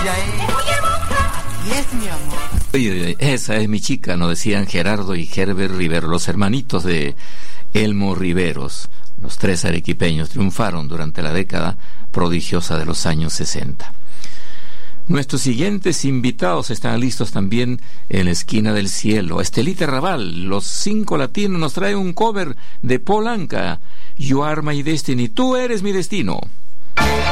Es mi amor. Oye, esa es mi chica, nos decían Gerardo y Herbert Rivero, los hermanitos de Elmo Riveros. Los tres arequipeños triunfaron durante la década prodigiosa de los años 60. Nuestros siguientes invitados están listos también en la esquina del cielo. Estelita Raval, los 5 latinos, nos trae un cover de Paul Anka, You Are My Destiny, tú eres mi destino.